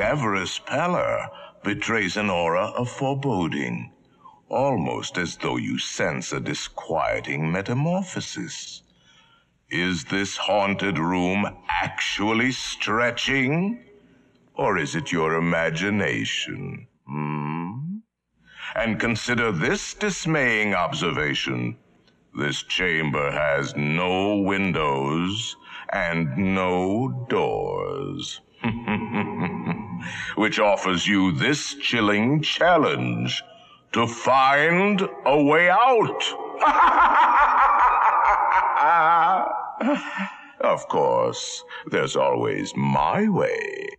cadaverous pallor betrays an aura of foreboding, almost as though you sense a disquieting metamorphosis. Is this haunted room actually stretching? Or is it your imagination? And consider this dismaying observation. This chamber has no windows and no doors, which offers you this chilling challenge to find a way out. Of course, there's always my way.